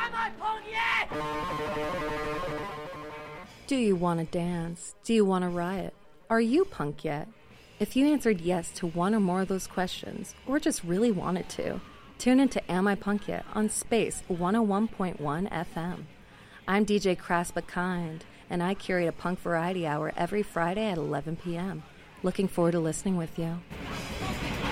Am I punk yet? Do you want to dance? Do you want to riot? Are you punk yet? If you answered yes to one or more of those questions, or just really wanted to, tune into Am I Punk Yet on Space 101.1 FM. I'm DJ Crass But Kind, and I curate a punk variety hour every Friday at 11 p.m. Looking forward to listening with you.